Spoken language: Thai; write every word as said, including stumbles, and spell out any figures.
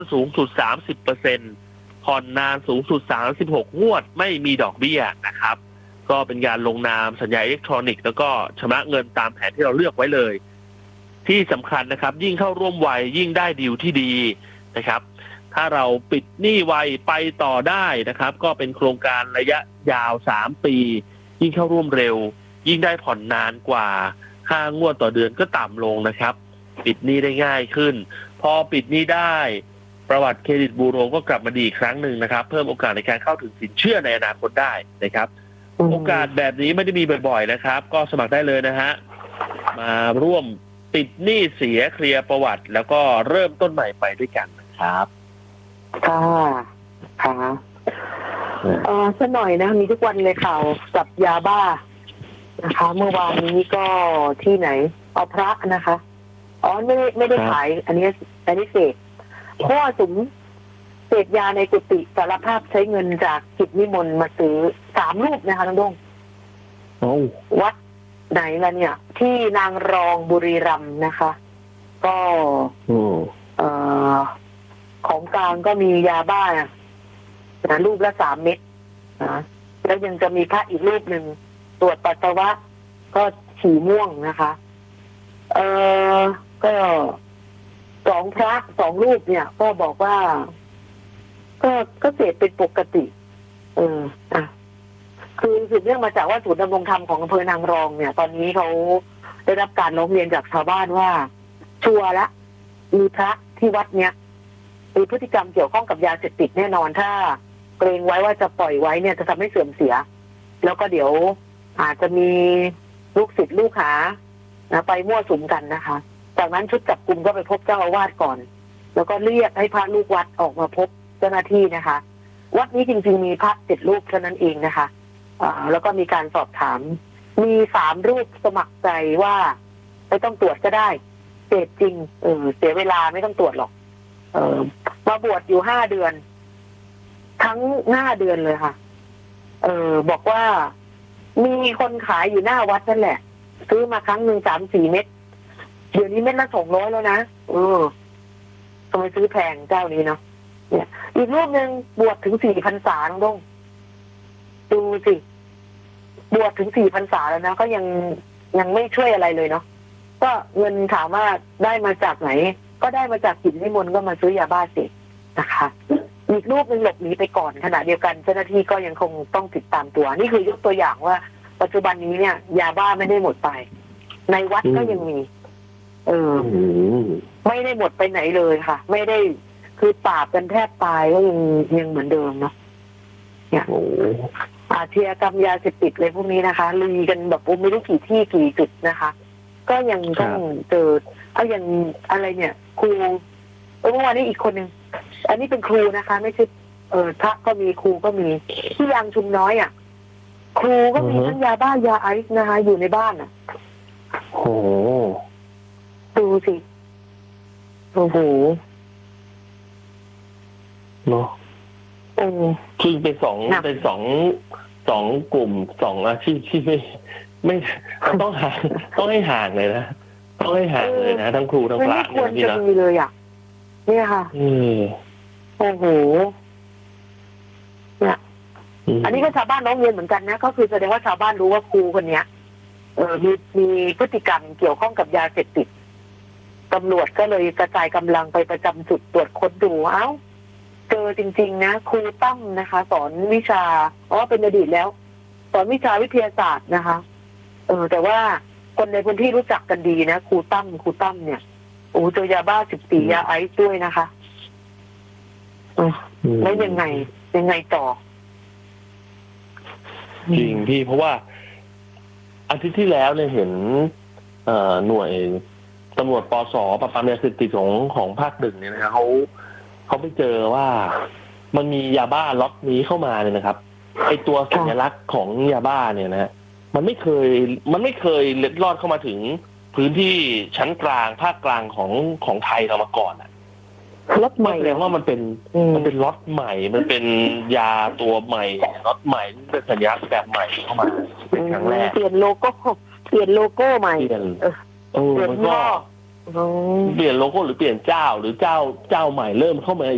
สูงสุด สามสิบเปอร์เซ็นต์ ผ่อนนานสูงสุด สามสิบหก งวดไม่มีดอกเบี้ยนะครับก็เป็นการลงนามสัญญาอิเล็กทรอนิกส์แล้วก็ชำระเงินตามแผนที่เราเลือกไว้เลยที่สำคัญนะครับยิ่งเข้าร่วมไวยิ่งได้ดีลที่ดีนะครับถ้าเราปิดหนี้ไวไปต่อได้นะครับก็เป็นโครงการระยะยาวสามปียิ่งเข้าร่วมเร็วยิ่งได้ผ่อนนานกว่าค่างวดต่อเดือนก็ต่ำลงนะครับปิดหนี้ได้ง่ายขึ้นพอปิดหนี้ได้ประวัติเครดิตบูโรก็กลับมาดีอีกครั้งหนึ่งนะครับเพิ่มโอกาสในการเข้าถึงสินเชื่อในอนาคตได้นะครับโอกาสแบบนี้ไม่ได้มีบ่อยๆนะครับก็สมัครได้เลยนะฮะมาร่วมปิดหนี้เสียเคลียร์ประวัติแล้วก็เริ่มต้นใหม่ไปด้วยกันนะครับค่ะค่ะเออสักหน่อยนะมีทุกวันเลยข่าวจับยาบ้านะคะเมื่อวานนี้ก็ที่ไหนเอาพระนะคะอ๋อไม่ได้ไม่ได้ขายอันนี้อันนี้เสพพ่อสุมเสพยาในกุฏิสารภาพใช้เงินจากกิจนิมนต์มาซื้อสามรูปนะคะน้องดงวัดไหนล่ะเนี่ยที่นางรองบุรีรัมย์นะคะ ก็เอ่อของกลางก็มียาบ้านะรูปละสามเม็ดนะแล้วยังจะมีพระอีกรูปหนึ่งตรวจปัสสาวะก็ฉี่ม่วงนะคะ เออก็สองพระสองรูปเนี่ยก็บอกว่าก็ก็เสพเป็นปกติเอออ่ะคือสืบเนื่องมาจากว่าศูนย์ดำรงธรรมของอำเภอนางรองเนี่ยตอนนี้เขาได้รับการร้องเรียนจากชาวบ้านว่าชัวร์ละมีพระที่วัดเนี้ยมีพฤติกรรมเกี่ยวข้องกับยาเสพติดแน่นอนถ้าเกรงไว้ว่าจะปล่อยไว้เนี่ยจะทำให้เสื่อมเสียแล้วก็เดี๋ยวอาจจะมีลูกศิษย์ลูกหานะไปมั่วสุมกันนะคะจากนั้นชุดจับกุมก็ไปพบเจ้าอาวาสก่อนแล้วก็เรียกให้พระลูกวัดออกมาพบเจ้าหน้าที่นะคะวัดนี้จริงๆมีพระเจ็ดรูปเท่านั้นเองนะคะอ่าแล้วก็มีการสอบถามมีสามรูปสมัครใจว่าไม่ต้องตรวจก็ได้เสพจริงเออเสียเวลาไม่ต้องตรวจหรอกเออมาบวชอยู่ห้าเดือนทั้งห้าเดือนเลยค่ะเออบอกว่ามีคนขายอยู่หน้าวัดนั่นแหละซื้อมาครั้งหนึ่งสามสี่เม็ดเดี๋ยวนี้เม็ดละสองร้อยแล้วนะเออทำไมซื้อแพงเจ้านี้เนาะเนี่ยอีกรูปหนึ่งบวชถึงสี่พรรษาน้องดงดูสิบวชถึงสี่พรรษาแล้วนะก็ยังยังไม่ช่วยอะไรเลยเนาะก็เงินถามว่าได้มาจากไหนก็ได้มาจากกิจนิมนต์ก็มาซื้อยาบ้าเสพนะคะอีกรูปหนึ่งหลบหนีไปก่อนขณะเดียวกันเจ้าหน้าที่ก็ยังคงต้องติดตามตัวนี่คือยกตัวอย่างว่าปัจจุบันนี้เนี่ยยาบ้าไม่ได้หมดไปในวัดก็ยังมีเออไม่ได้หมดไปไหนเลยค่ะไม่ได้คือปราบกันแทบตายก็ยังยังเหมือนเดิมเนาะเนี่ยอาชญากรรมยาเสพติดเลยพวกนี้นะคะลุยกันแบบไม่รู้กี่ที่กี่จุดนะคะก็ยังต้องเจอเอาอย่างอะไรเนี่ยครูเมื่อวานนี้อีกคนหนึ่งอันนี้เป็นครูนะคะไม่ใช่เออพระก็มีครูก็มีที่ยางชุมน้อยอ่ะครูก็มีทั้งยาบ้ายาไอซ์นะคะอยู่ในบ้านอ่ะโอ้ดูสิโอ้โหเนาะโอ้คือเป็นสองเป็นสองสองกลุ่มสองอาชีพที่ไม่ไม่ต้องห่างต้องให้ห่างเลยนะต้องให้ห่างเลยนะทั้งครูทั้งพระเนี่ยนี่นะมีเลยอ่ะเนี่ยค่ะอืมโอ้โหเนี่ยอันนี้ก็ชาวบ้านร้องเรียนเหมือนกันนะก็คือแสดงว่าชาวบ้านรู้ว่าครูคนเนี้ยเออมีมีพฤติกรรมเกี่ยวข้องกับยาเสพติดตำรวจก็เลยกระจายกำลังไปประจำจุดตรวจค้นดูเอ้าเจอจริงๆนะครูตั้มนะคะสอนวิชาอ๋อเป็นอดีตแล้วสอนวิชาวิทยาศาสตร์นะคะเออแต่ว่าคนในพื้นที่รู้จักกันดีนะครูตั้มครูตั้มเนี่ยโอ้เจอยาบ้าสิบสี่ยาไอซ์ด้วยนะคะแล้วยังไงยังไงต่อจริงพี่เพราะว่าอาทิตย์ที่แล้วเนี่ยเห็นเอ่อหน่วยตำรวจปส.ปราบปรามยาเสพติดของของภาคหนึ่งเนี่ยนะครับเขาเขาไปเจอว่ามันมียาบ้าล็อตนี้เข้ามาเนี่ยนะครับไอตัวสัญลักษณ์ของยาบ้าเนี่ยนะมันไม่เคยมันไม่เคยเล็ดลอดเข้ามาถึงพื้นที่ชั้นกลางภาคกลางของของไทยเรามาก่อนอ่ะล็อตใหม่แสดงว่ามันเป็นมันเป็นล็อตใหม่มันเป็นยาตัวใหม่ล็อตใหม่เป็นสัญลักษณ์แบบใหม่เข้ามาเป็นครั้งแรกเปลี่ยนโลโก้เปลี่ยนโลโก้ใหม่เปลี่ยนเออมันก็เปลี่ยนโลโก้หรือเปลี่ยนเจ้าหรือเจ้าเจ้าใหม่เริ่มเข้ามา